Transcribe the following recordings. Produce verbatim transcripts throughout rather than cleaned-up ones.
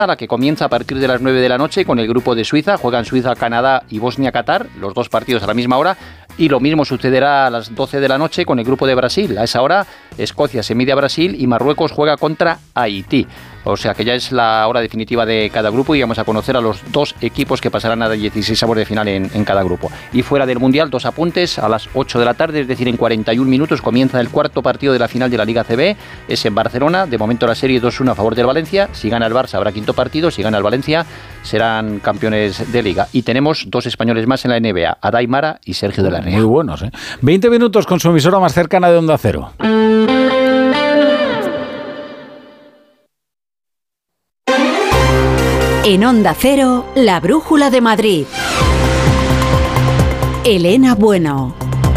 la que comienza a partir de las nueve de la noche con el grupo de Suiza. Juegan Suiza, Canadá y Bosnia-Qatar, los dos partidos a la misma hora. Y lo mismo sucederá a las doce de la noche con el grupo de Brasil. A esa hora, Escocia se mide a Brasil y Marruecos juega contra Haití. O sea que ya es la hora definitiva de cada grupo y vamos a conocer a los dos equipos que pasarán a la dieciséis avos de final en, en cada grupo. Y fuera del Mundial, dos apuntes. A las ocho de la tarde, es decir, en cuarenta y un minutos, comienza el cuarto partido de la final de la Liga A C B. Es en Barcelona. De momento la serie dos uno a favor del Valencia. Si gana el Barça habrá quinto partido. Si gana el Valencia serán campeones de Liga. Y tenemos dos españoles más en la N B A, Adai Mara y Sergio de la Rea. Muy buenos, ¿eh? veinte minutos con su emisora más cercana de Onda Cero. En Onda Cero, la Brújula de Madrid. Elena Bueno.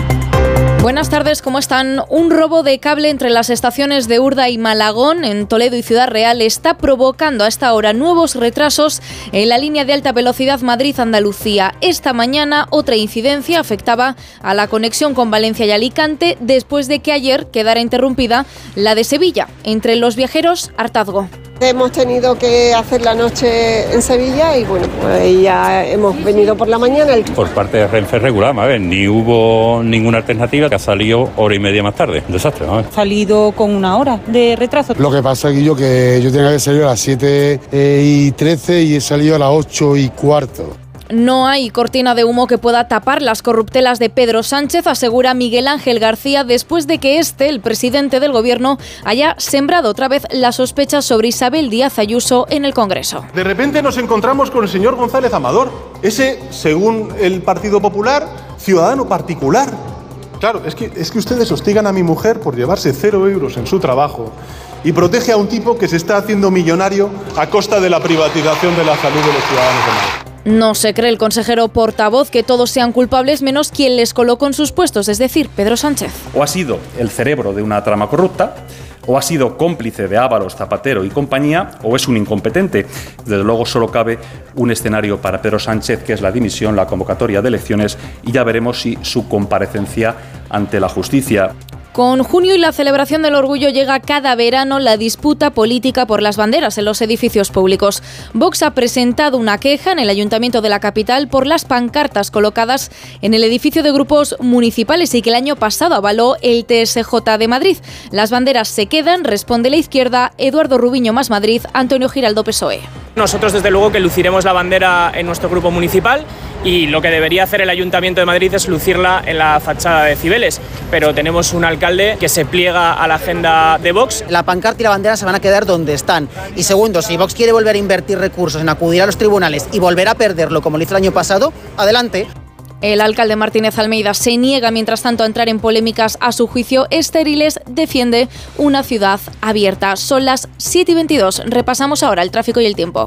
Buenas tardes, ¿cómo están? Un robo de cable entre las estaciones de Urda y Malagón, en Toledo y Ciudad Real, está provocando a esta hora nuevos retrasos en la línea de alta velocidad Madrid-Andalucía. Esta mañana otra incidencia afectaba a la conexión con Valencia y Alicante, después de que ayer quedara interrumpida la de Sevilla. Entre los viajeros, hartazgo. Hemos tenido que hacer la noche en Sevilla y bueno, pues ya hemos venido por la mañana. Por parte de Renfe regular, a ver, ni hubo ninguna alternativa, que ha salido hora y media más tarde. Un desastre, ¿no? Ha salido con una hora de retraso. Lo que pasa es que yo, que yo tenía que salir a las siete y trece y he salido a las ocho y cuarto. No hay cortina de humo que pueda tapar las corruptelas de Pedro Sánchez, asegura Miguel Ángel García, después de que este, el presidente del gobierno, haya sembrado otra vez las sospechas sobre Isabel Díaz Ayuso en el Congreso. De repente nos encontramos con el señor González Amador, ese, según el Partido Popular, ciudadano particular. Claro, es que, es que ustedes hostigan a mi mujer por llevarse cero euros en su trabajo y protege a un tipo que se está haciendo millonario a costa de la privatización de la salud de los ciudadanos de Madrid. No se cree el consejero portavoz que todos sean culpables menos quien les colocó en sus puestos, es decir, Pedro Sánchez. O ha sido el cerebro de una trama corrupta, o ha sido cómplice de Ábalos, Zapatero y compañía, o es un incompetente. Desde luego solo cabe un escenario para Pedro Sánchez, que es la dimisión, la convocatoria de elecciones, y ya veremos si su comparecencia ante la justicia. Con junio y la celebración del orgullo llega cada verano la disputa política por las banderas en los edificios públicos. Vox ha presentado una queja en el Ayuntamiento de la capital por las pancartas colocadas en el edificio de grupos municipales y que el año pasado avaló el T S J de Madrid. Las banderas se quedan, responde la izquierda, Eduardo Rubiño más Madrid, Antonio Giraldo P S O E. Nosotros desde luego que luciremos la bandera en nuestro grupo municipal y lo que debería hacer el Ayuntamiento de Madrid es lucirla en la fachada de Cibeles, pero tenemos un alcalde que se pliega a la agenda de Vox. La pancarta y la bandera se van a quedar donde están. Y segundo, si Vox quiere volver a invertir recursos en acudir a los tribunales y volver a perderlo como lo hizo el año pasado, adelante. El alcalde Martínez Almeida se niega, mientras tanto, a entrar en polémicas a su juicio estériles. Defiende una ciudad abierta. Son las siete y veintidós. Repasamos ahora el tráfico y el tiempo.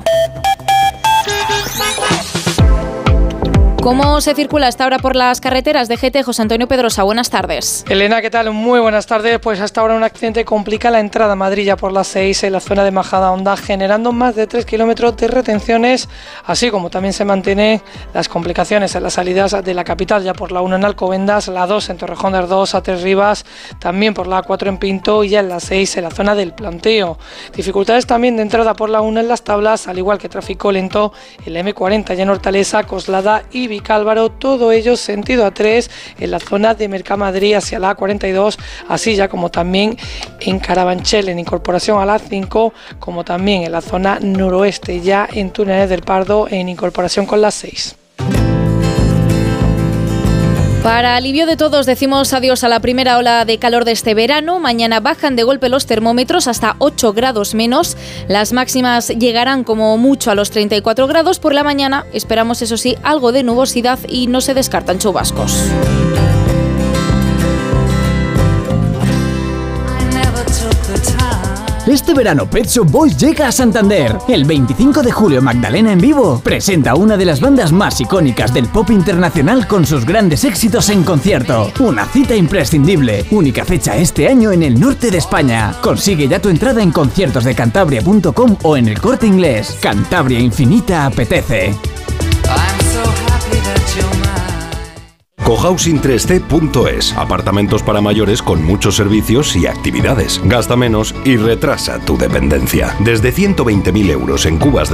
¿Cómo se circula a esta hora por las carreteras de G T? José Antonio Pedrosa, buenas tardes. Elena, ¿qué tal? Muy buenas tardes. Pues hasta ahora un accidente complica la entrada a Madrid ya por las seis en la zona de Majadahonda, generando más de tres kilómetros de retenciones, así como también se mantienen las complicaciones en las salidas de la capital, ya por la uno en Alcobendas, la dos en Torrejón de Ardoz, a Tres Rivas, también por la cuatro en Pinto y ya en la seis en la zona del Planteo. Dificultades también de entrada por la uno en Las Tablas, al igual que tráfico lento en la eme cuarenta ya en Hortaleza, Coslada y Vicálvaro, todo ello sentido A tres en la zona de Mercamadrid hacia la A cuarenta y dos, así ya como también en Carabanchel en incorporación a la cinco, como también en la zona noroeste ya en Túneles del Pardo en incorporación con la seis. Para alivio de todos decimos adiós a la primera ola de calor de este verano. Mañana bajan de golpe los termómetros hasta ocho grados menos. Las máximas llegarán como mucho a los treinta y cuatro grados. Por la mañana esperamos, eso sí, algo de nubosidad y no se descartan chubascos. Este verano Pet Shop Boys llega a Santander. El veinticinco de julio Magdalena en vivo presenta una de las bandas más icónicas del pop internacional con sus grandes éxitos en concierto. Una cita imprescindible. Única fecha este año en el norte de España. Consigue ya tu entrada en conciertos de cantabria punto com o en El Corte Inglés. Cantabria Infinita apetece. cohousing tres c punto es. Apartamentos para mayores con muchos servicios y actividades. Gasta menos y retrasa tu dependencia. Desde ciento veinte mil euros en cubas de